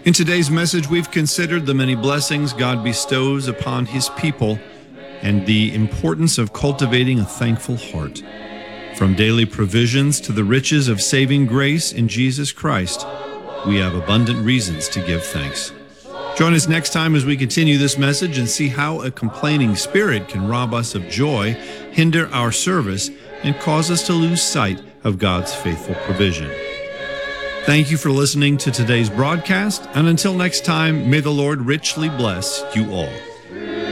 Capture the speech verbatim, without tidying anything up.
In today's message, we've considered the many blessings God bestows upon His people and the importance of cultivating a thankful heart. From daily provisions to the riches of saving grace in Jesus Christ, we have abundant reasons to give thanks. Join us next time as we continue this message and see how a complaining spirit can rob us of joy, hinder our service, and cause us to lose sight of God's faithful provision. Thank you for listening to today's broadcast, and until next time, may the Lord richly bless you all.